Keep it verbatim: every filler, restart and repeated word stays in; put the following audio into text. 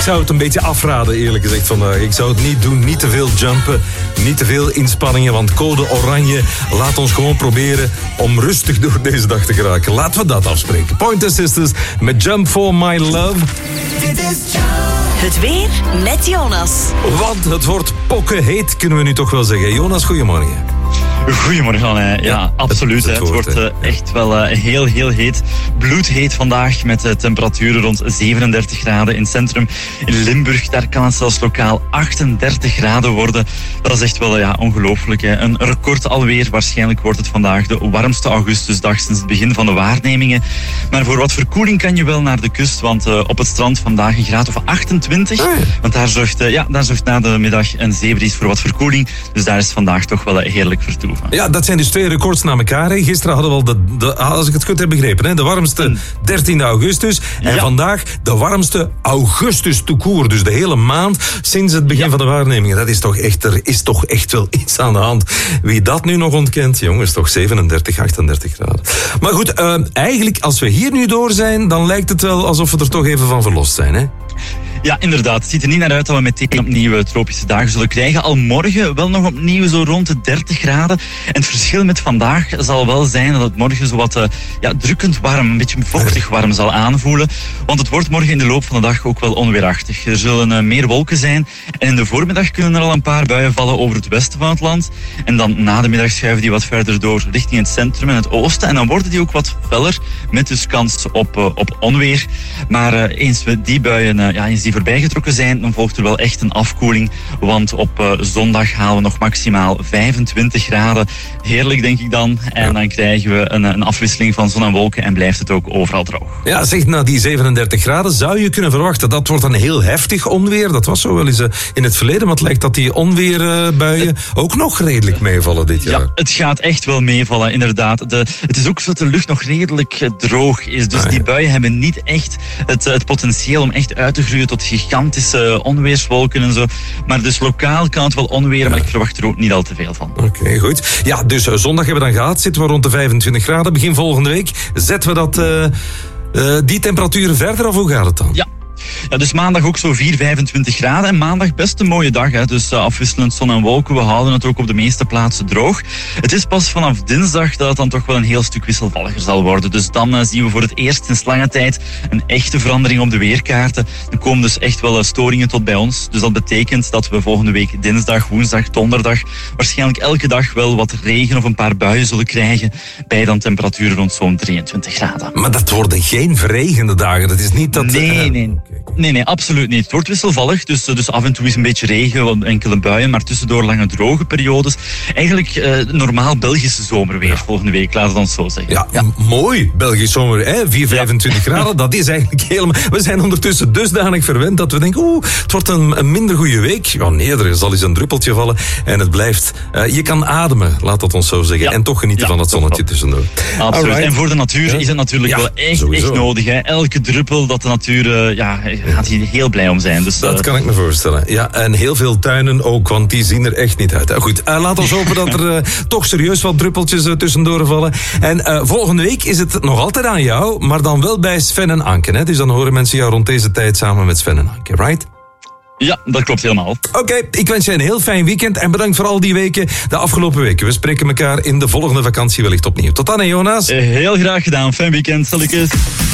zou het een beetje afraden, eerlijk gezegd, vandaag. Ik zou het niet doen. Niet te veel jumpen. Niet te veel inspanningen. Want code oranje laat ons gewoon proberen om rustig door deze dag te geraken. Laten we dat afspreken. Pointer Sisters met Jump for My Love. Dit is het weer met Jonas. Want het wordt pokken heet, kunnen we nu toch wel zeggen. Jonas, goedemorgen. Goedemorgen, hè. Ja, ja, absoluut. Het, het, het wordt uh, echt wel uh, heel, heel heet. Bloedheet vandaag met uh, temperaturen rond zevenendertig graden in het centrum. In Limburg, daar kan het zelfs lokaal achtendertig graden worden. Dat is echt wel uh, ja, ongelooflijk. Hè. Een record alweer. Waarschijnlijk wordt het vandaag de warmste augustusdag sinds het begin van de waarnemingen. Maar voor wat verkoeling kan je wel naar de kust, want uh, op het strand vandaag een graad of achtentwintig. Oh ja. Want daar zorgt, uh, ja, daar zorgt na de middag een zeebries voor wat verkoeling. Dus daar is vandaag toch wel uh, heerlijk vertoeven. Ja, dat zijn dus twee records na elkaar. Hè. Gisteren hadden we al, de, de, als ik het goed heb begrepen, hè, de warmste dertiende augustus. En ja. vandaag de warmste augustus tout court. Dus de hele maand sinds het begin ja. van de waarnemingen. Dat is toch echt, er is toch echt wel iets aan de hand. Wie dat nu nog ontkent, jongens, toch zevenendertig, achtendertig graden. Maar goed, uh, eigenlijk als we hier nu door zijn, dan lijkt het wel alsof we er toch even van verlost zijn, hè? Ja, inderdaad. Het ziet er niet naar uit dat we meteen opnieuw tropische dagen zullen krijgen. Al morgen wel nog opnieuw zo rond de dertig graden. En het verschil met vandaag zal wel zijn dat het morgen zo wat uh, ja, drukkend warm, een beetje vochtig warm zal aanvoelen. Want het wordt morgen in de loop van de dag ook wel onweerachtig. Er zullen uh, meer wolken zijn. En in de voormiddag kunnen er al een paar buien vallen over het westen van het land. En dan na de middag schuiven die wat verder door richting het centrum en het oosten. En dan worden die ook wat feller met dus kans op, uh, op onweer. Maar uh, eens we die buien, uh, ja, eens die voorbijgetrokken zijn, dan volgt er wel echt een afkoeling. Want op uh, zondag halen we nog maximaal vijfentwintig graden. Heerlijk, denk ik dan. En ja. dan krijgen we een, een afwisseling van zon en wolken en blijft het ook overal droog. Ja, zeg, na die zevenendertig graden zou je kunnen verwachten dat wordt een heel heftig onweer. Dat was zo wel eens uh, in het verleden, maar het lijkt dat die onweerbuien uh, ook nog redelijk meevallen dit jaar. Ja, het gaat echt wel meevallen, inderdaad. De, het is ook zo dat de lucht nog redelijk uh, droog is. Dus ah, ja. die buien hebben niet echt het, het potentieel om echt uit te groeien tot gigantische onweerswolken en zo. Maar dus lokaal kan het wel onweren, ja. maar ik verwacht er ook niet al te veel van. Oké, okay, goed. Ja, dus uh, zondag hebben we dan gehad. Zitten we rond de vijfentwintig graden. Begin volgende week zetten we dat, uh, uh, die temperaturen verder, of hoe gaat het dan? Ja. Ja, dus maandag ook zo vier, vijfentwintig graden. En maandag best een mooie dag. Hè. Dus uh, afwisselend zon en wolken. We houden het ook op de meeste plaatsen droog. Het is pas vanaf dinsdag dat het dan toch wel een heel stuk wisselvalliger zal worden. Dus dan uh, zien we voor het eerst sinds lange tijd een echte verandering op de weerkaarten. Er komen dus echt wel uh, storingen tot bij ons. Dus dat betekent dat we volgende week dinsdag, woensdag, donderdag waarschijnlijk elke dag wel wat regen of een paar buien zullen krijgen. Bij dan temperaturen rond zo'n drieëntwintig graden. Maar dat worden geen verregende dagen. Dat is niet dat... Nee, uh, nee. Nee, nee, absoluut niet. Het wordt wisselvallig, dus, dus af en toe is een beetje regen, enkele buien, maar tussendoor lange droge periodes. Eigenlijk uh, normaal Belgische zomerweer ja. volgende week, laten we dan zo zeggen. Ja, ja. M- mooi Belgisch zomer, hè? vier, vijfentwintig ja. graden, dat is eigenlijk helemaal... We zijn ondertussen dusdanig verwend dat we denken, oeh, het wordt een, een minder goede week. Ja, nee, er zal eens een druppeltje vallen en het blijft... Uh, je kan ademen, laat dat ons zo zeggen. Ja. En toch genieten ja, van het zonnetje tussendoor. Absoluut. Alright. En voor de natuur ja. is het natuurlijk ja, wel echt, echt nodig. Hè? Elke druppel dat de natuur... Uh, ja, gaat hier heel blij om zijn. Dus, dat uh... kan ik me voorstellen. Ja, en heel veel tuinen ook, want die zien er echt niet uit. Uh, goed, uh, laat ons hopen dat er uh, toch serieus wat druppeltjes uh, tussendoor vallen. En uh, volgende week is het nog altijd aan jou, maar dan wel bij Sven en Anke. Hè? Dus dan horen mensen jou rond deze tijd samen met Sven en Anke, right? Ja, dat klopt helemaal. Oké, okay, ik wens je een heel fijn weekend en bedankt voor al die weken, de afgelopen weken. We spreken elkaar in de volgende vakantie wellicht opnieuw. Tot dan, hè, Jonas. Heel graag gedaan. Fijn weekend, salukes.